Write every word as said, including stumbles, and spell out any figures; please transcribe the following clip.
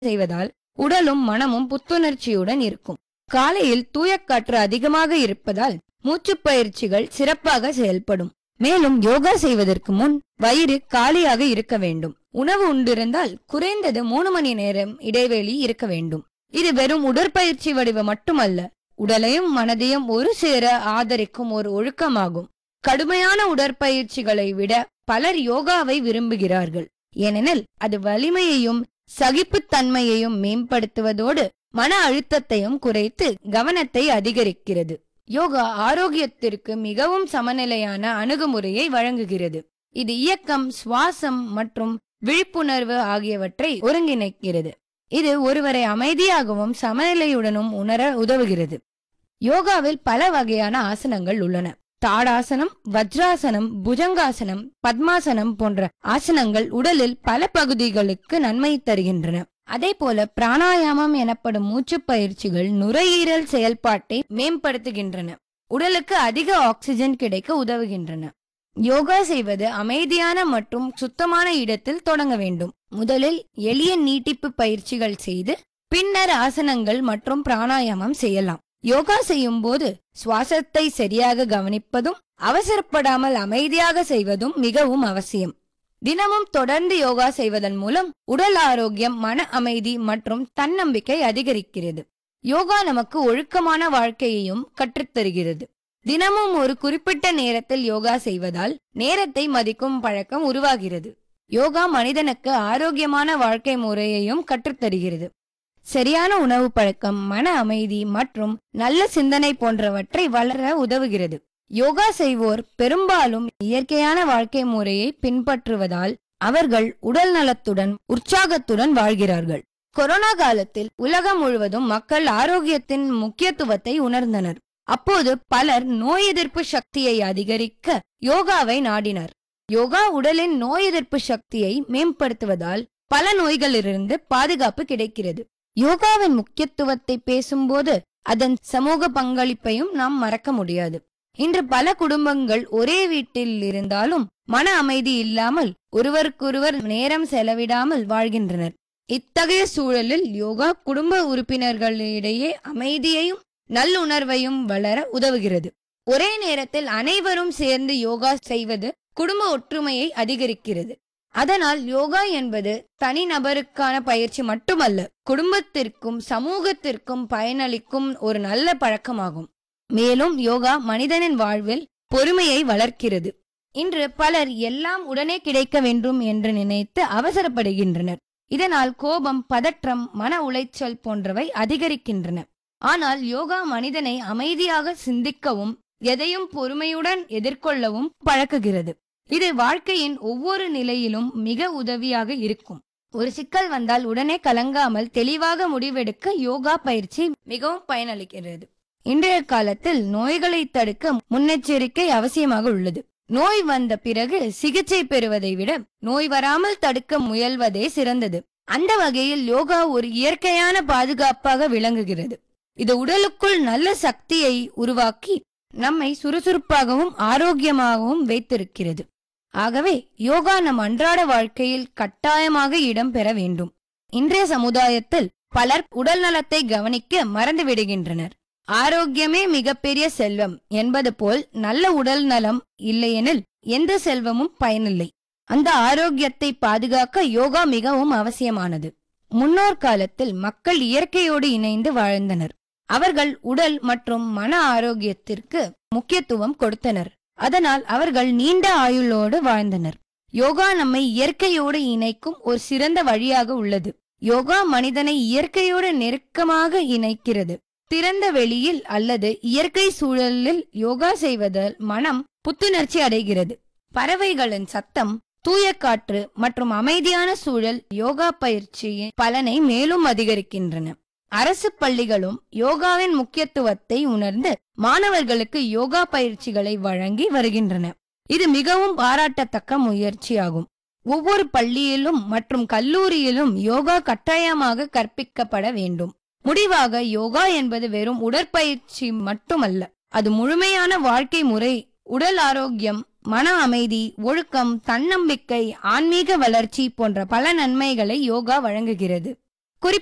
செய்வதால் உடலும் மனமும் புத்துணர்ச்சியுடன் இருக்கும். காலையில் தூய காற்று அதிகமாக இருப்பதால் மூச்சுப் பயிற்சிகள் சிறப்பாக செயல்படும். மேலும் யோகா செய்வதற்கு முன் வயிறு காலியாக இருக்க வேண்டும். உணவு உண்டிருந்தால் குறைந்தது மூணு மணி நேரம் இடைவெளி இருக்க வேண்டும். இது வெறும் உடற்பயிற்சி வடிவம் மட்டுமல்ல, உடலையும் மனதையும் ஒரு சேர ஆதரிக்கும் ஒரு ஒழுக்கமாகும். கடுமையான உடற்பயிற்சிகளை விட பலர் யோகாவை விரும்புகிறார்கள். ஏனெனில் அது வலிமையையும் சகிப்புத்தன்மையையும் மேம்படுத்துவதோடு மன அழுத்தத்தையும் குறைத்து கவனத்தை அதிகரிக்கிறது. யோகா ஆரோக்கியத்திற்கு மிகவும் சமநிலையான அணுகுமுறையை வழங்குகிறது. இது இயக்கம், சுவாசம் மற்றும் விழிப்புணர்வு ஆகியவற்றை ஒருங்கிணைக்கிறது. இது ஒருவரை அமைதியாகவும் சமநிலையுடனும் உணர உதவுகிறது. யோகாவில் பல வகையான ஆசனங்கள் உள்ளன. தாடாசனம், வஜ்ராசனம், புஜங்காசனம், பத்மாசனம் போன்ற ஆசனங்கள் உடலில் பல பகுதிகளுக்கு நன்மை தருகின்றன. அதே போல பிராணாயாமம் எனப்படும் மூச்சு பயிற்சிகள் நுரையீரல் செயல்பாட்டை மேம்படுத்துகின்றன, உடலுக்கு அதிக ஆக்சிஜன் கிடைக்க உதவுகின்றன. யோகா செய்வது அமைதியான மற்றும் சுத்தமான இடத்தில் தொடங்க வேண்டும். முதலில் எளிய நீட்டிப்பு பயிற்சிகள் செய்து பின்னர் ஆசனங்கள் மற்றும் பிராணாயாமம் செய்யலாம். யோகா செய்யும் போது சுவாசத்தை சரியாக கவனிப்பதும் அவசரப்படாமல் அமைதியாக செய்வதும் மிகவும் அவசியம். தினமும் தொடர்ந்து யோகா செய்வதன் மூலம் உடல் ஆரோக்கியம், மன அமைதி மற்றும் தன்னம்பிக்கை அதிகரிக்கிறது. யோகா நமக்கு ஒழுக்கமான வாழ்க்கையையும் கற்றுத்தருகிறது. தினமும் ஒரு குறிப்பிட்ட நேரத்தில் யோகா செய்வதால் நேரத்தை மதிக்கும் பழக்கம் உருவாகிறது. யோகா மனிதனுக்கு ஆரோக்கியமான வாழ்க்கை முறையையும் கற்றுத்தருகிறது. சரியான உணவு பழக்கம், மன அமைதி மற்றும் நல்ல சிந்தனை போன்றவற்றை வளர உதவுகிறது. யோகா செய்வோர் பெரும்பாலும் இயற்கையான வாழ்க்கை முறையை பின்பற்றுவதால் அவர்கள் உடல் நலத்துடன் உற்சாகத்துடன் வாழ்கிறார்கள். கொரோனா காலத்தில் உலகம் முழுவதும் மக்கள் ஆரோக்கியத்தின் முக்கியத்துவத்தை உணர்ந்தனர். அப்போது பலர் நோய் எதிர்ப்பு சக்தியை அதிகரிக்க யோகாவை நாடினர். யோகா உடலின் நோய் எதிர்ப்பு சக்தியை மேம்படுத்துவதால் பல நோய்களிலிருந்து பாதுகாப்பு கிடைக்கிறது. யோகாவின் முக்கியத்துவத்தை பேசும்போது அதன் சமூக பங்களிப்பையும் நாம் மறக்க முடியாது. இன்று பல குடும்பங்கள் ஒரே வீட்டில் இருந்தாலும் மன அமைதி இல்லாமல் ஒருவருக்கொருவர் நேரம் செலவிடாமல் வாழ்கின்றனர். இத்தகைய சூழலில் யோகா குடும்ப உறுப்பினர்களிடையே அமைதியையும் நல்லுணர்வையும் வளர உதவுகிறது. ஒரே நேரத்தில் அனைவரும் சேர்ந்து யோகா செய்வது குடும்ப ஒற்றுமையை அதிகரிக்கிறது. அதனால் யோகா என்பது தனிநபருக்கான பயிற்சி மட்டுமல்ல, குடும்பத்திற்கும் சமூகத்திற்கும் பயனளிக்கும் ஒரு நல்ல பழக்கமாகும். மேலும் யோகா மனிதனின் வாழ்வில் பொறுமையை வளர்க்கிறது. இன்று பலர் எல்லாம் உடனே கிடைக்க வேண்டும் என்று நினைத்து அவசரப்படுகின்றனர். இதனால் கோபம், பதற்றம், மன உளைச்சல் போன்றவை அதிகரிக்கின்றன. ஆனால் யோகா மனிதனை அமைதியாக சிந்திக்கவும் எதையும் பொறுமையுடன் எதிர்கொள்ளவும் பழக்குகிறது. இது வாழ்க்கையின் ஒவ்வொரு நிலையிலும் மிக உதவியாக இருக்கும். ஒரு சிக்கல் வந்தால் உடனே கலங்காமல் தெளிவாக முடிவெடுக்க யோகா பயிற்சி மிகவும் பயனளிக்கிறது. இன்றைய காலத்தில் நோய்களை தடுக்க முன்னெச்சரிக்கை அவசியமாக உள்ளது. நோய் வந்த பிறகு சிகிச்சை பெறுவதை விட நோய் வராமல் தடுக்க முயல்வதே சிறந்தது. அந்த வகையில் யோகா ஒரு இயற்கையான பாதுகாப்பாக விளங்குகிறது. இது உடலுக்குள் நல்ல சக்தியை உருவாக்கி நம்மை சுறுசுறுப்பாகவும் ஆரோக்கியமாகவும் வைத்திருக்கிறது. ஆகவே யோகா நம் அன்றாட வாழ்க்கையில் கட்டாயமாக இடம் பெற வேண்டும். இன்றைய சமுதாயத்தில் பலர் உடல் நலத்தை கவனிக்க மறந்து விடுகின்றனர். ஆரோக்கியமே மிகப்பெரிய செல்வம் என்பது போல் நல்ல உடல் நலம் இல்லையெனில் எந்த செல்வமும் பயனில்லை. அந்த ஆரோக்கியத்தை பாதுகாக்க யோகா மிகவும் அவசியமானது. முன்னோர் காலத்தில் மக்கள் இயற்கையோடு இணைந்து வாழ்ந்தனர். அவர்கள் உடல் மற்றும் மன ஆரோக்கியத்திற்கு முக்கியத்துவம் கொடுத்தனர். அதனால் அவர்கள் நீண்ட ஆயுளோடு வாழ்ந்தனர். யோகா நம்மை இயற்கையோடு இணைக்கும் ஒரு சிறந்த வழியாக உள்ளது. யோகா மனிதனை இயற்கையோடு நெருக்கமாக இணைக்கிறது. திறந்த வெளியில் அல்லது இயற்கை சூழலில் யோகா செய்வதால் மனம் புத்துணர்ச்சி அடைகிறது. பறவைகளின் சத்தம், தூய காற்று மற்றும் அமைதியான சூழல் யோகா பயிற்சியின் பலனை மேலும் அதிகரிக்கின்றன. அரசு பள்ளிகளும் யோகாவின் முக்கியத்துவத்தை உணர்ந்து மாணவர்களுக்கு யோகா பயிற்சிகளை வழங்கி வருகின்றன. இது மிகவும் பாராட்டத்தக்க முயற்சியாகும். ஒவ்வொரு பள்ளியிலும் மற்றும் கல்லூரியிலும் யோகா கட்டாயமாக கற்பிக்கப்பட வேண்டும். முடிவாக, யோகா என்பது வெறும் உடற்பயிற்சி மட்டுமல்ல, அது முழுமையான வாழ்க்கை முறை. உடல் ஆரோக்கியம், மன அமைதி, ஒழுக்கம், தன்னம்பிக்கை, ஆன்மீக வளர்ச்சி போன்ற பல நன்மைகளை யோகா வழங்குகிறது.